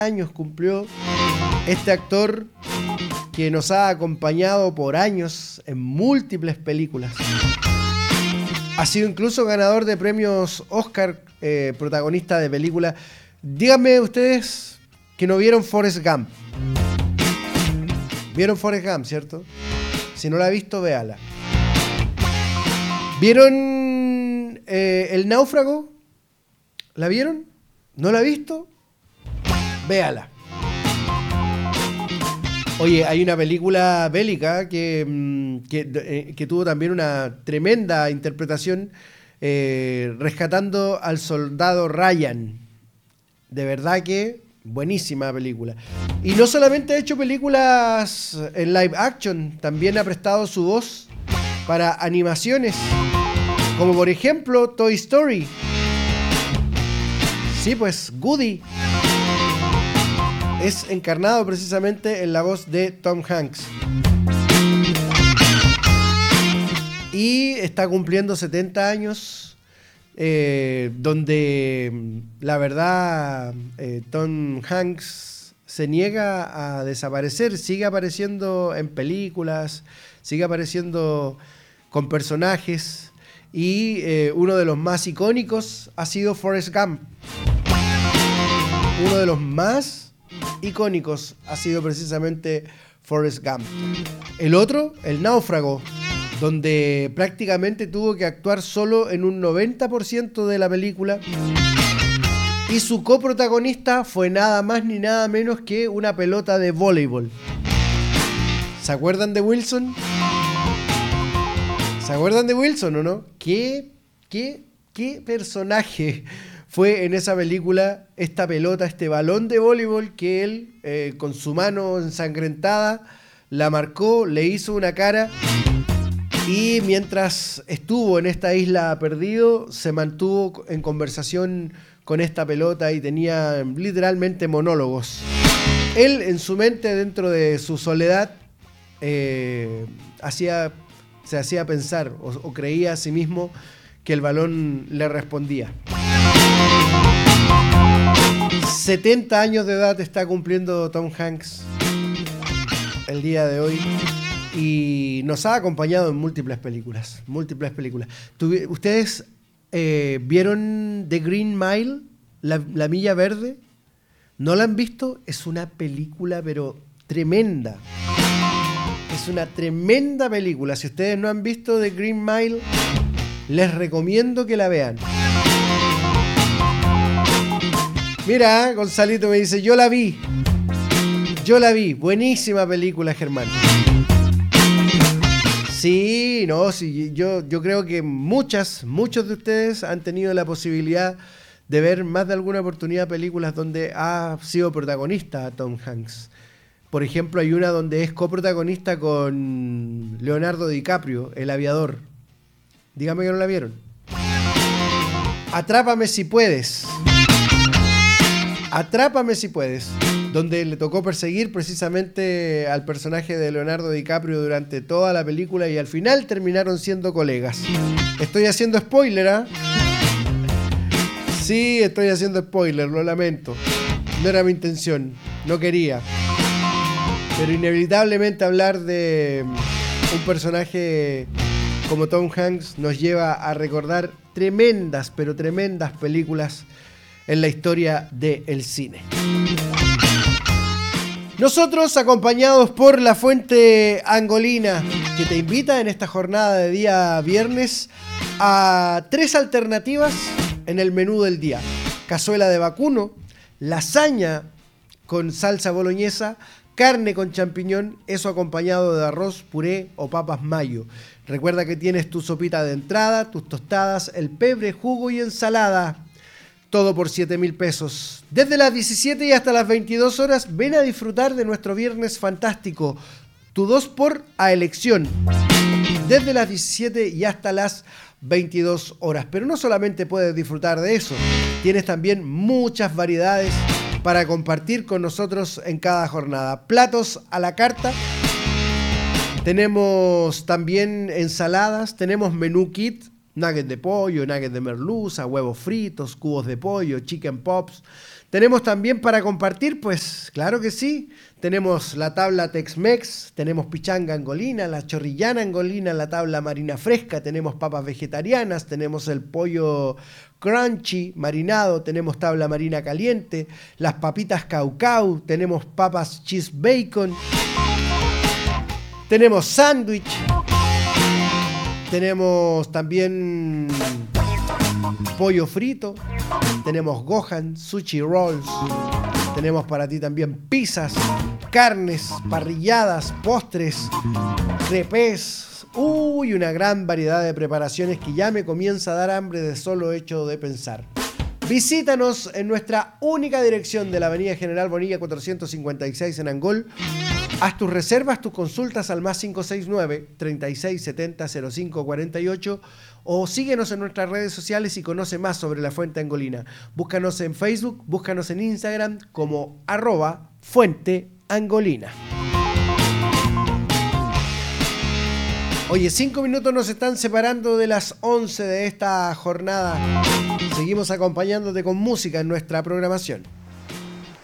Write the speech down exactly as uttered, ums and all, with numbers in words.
años cumplió este actor que nos ha acompañado por años en múltiples películas. Ha sido incluso ganador de premios Oscar, eh, protagonista de películas. Díganme ustedes que no vieron Forrest Gump. ¿Vieron Forrest Gump, cierto? Si no la ha visto, véala. ¿Vieron eh, El Náufrago? ¿La vieron? ¿No la ha visto? Véala. Oye, hay una película bélica que, que, que tuvo también una tremenda interpretación, eh, rescatando al soldado Ryan. De verdad que buenísima película. Y no solamente ha hecho películas en live action, también ha prestado su voz para animaciones, como por ejemplo Toy Story. Sí, pues Woody es encarnado precisamente en la voz de Tom Hanks. Y está cumpliendo setenta años, eh, donde la verdad eh, Tom Hanks se niega a desaparecer, sigue apareciendo en películas, sigue apareciendo con personajes, y eh, uno de los más icónicos ha sido Forrest Gump. Uno de los más icónicos ha sido precisamente Forrest Gump. El otro, El Náufrago, donde prácticamente tuvo que actuar solo en un noventa por ciento de la película, y su coprotagonista fue nada más ni nada menos que una pelota de voleibol. ¿Se acuerdan de Wilson? ¿Se acuerdan de Wilson o no? ¿Qué, qué, qué personaje fue en esa película esta pelota, este balón de voleibol que él, eh, con su mano ensangrentada, la marcó, le hizo una cara, y mientras estuvo en esta isla perdido, se mantuvo en conversación con esta pelota y tenía literalmente monólogos. Él, en su mente, dentro de su soledad, eh, hacía, se hacía pensar o, o creía a sí mismo que el balón le respondía. setenta años de edad está cumpliendo Tom Hanks el día de hoy, y nos ha acompañado en múltiples películas, múltiples películas. ¿Tuvi- ¿Ustedes eh, vieron The Green Mile, la, la Milla Verde? ¿No la han visto? Es una película pero tremenda. Es una tremenda película. Si ustedes no han visto The Green Mile, les recomiendo que la vean. Mira, Gonzalito me dice, yo la vi. Yo la vi. Buenísima película, Germán. Sí, no, sí, yo, yo creo que muchas, muchos de ustedes han tenido la posibilidad de ver más de alguna oportunidad películas donde ha sido protagonista Tom Hanks. Por ejemplo, hay una donde es coprotagonista con Leonardo DiCaprio, El Aviador. Dígame que no la vieron. Atrápame si puedes. Atrápame si puedes, donde le tocó perseguir precisamente al personaje de Leonardo DiCaprio durante toda la película, y al final terminaron siendo colegas. Estoy haciendo spoiler, ¿ah? ¿eh? Sí, estoy haciendo spoiler, lo lamento. No era mi intención, no quería. Pero inevitablemente hablar de un personaje como Tom Hanks nos lleva a recordar tremendas, pero tremendas películas en la historia del cine. Nosotros, acompañados por La Fuente Angolina, que te invita en esta jornada de día viernes a tres alternativas en el menú del día: cazuela de vacuno, lasaña con salsa boloñesa, carne con champiñón, eso acompañado de arroz, puré o papas mayo. Recuerda que tienes tu sopita de entrada, tus tostadas, el pebre, jugo y ensalada. Todo por siete mil pesos. Desde las diecisiete y hasta las veintidós horas, ven a disfrutar de nuestro viernes fantástico. Tu dos por a elección. Desde las diecisiete y hasta las veintidós horas. Pero no solamente puedes disfrutar de eso, tienes también muchas variedades para compartir con nosotros en cada jornada. Platos a la carta. Tenemos también ensaladas, tenemos menú kit. Nuggets de pollo, nuggets de merluza, huevos fritos, cubos de pollo, chicken pops. Tenemos también para compartir, pues claro que sí. Tenemos la tabla Tex-Mex, tenemos pichanga angolina, la chorrillana angolina, la tabla marina fresca, tenemos papas vegetarianas, tenemos el pollo crunchy marinado, tenemos tabla marina caliente, las papitas caucau, tenemos papas cheese bacon, tenemos sándwich, tenemos también pollo frito, tenemos gohan, sushi rolls, tenemos para ti también pizzas, carnes, parrilladas, postres, crepes. Uy, una gran variedad de preparaciones que ya me comienza a dar hambre de solo hecho de pensar. Visítanos en nuestra única dirección de la avenida General Bonilla cuatrocientos cincuenta y seis en Angol. Haz tus reservas, tus consultas al más cinco seis nueve, treinta y seis setenta, cero cinco cuarenta y ocho o síguenos en nuestras redes sociales y conoce más sobre la Fuente Angolina. Búscanos en Facebook, búscanos en Instagram como arroba Fuente Angolina. Oye, cinco minutos nos están separando de las once de esta jornada. Seguimos acompañándote con música en nuestra programación.